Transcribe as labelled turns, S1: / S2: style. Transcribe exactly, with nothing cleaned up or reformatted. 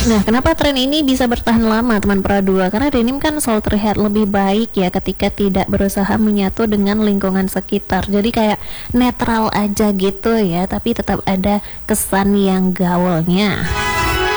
S1: Nah, kenapa tren ini bisa bertahan lama teman Pra dua? Karena denim kan selalu terlihat lebih baik ya ketika tidak berusaha menyatu dengan lingkungan sekitar. Jadi kayak netral aja gitu ya, tapi tetap ada kesan yang gaulnya.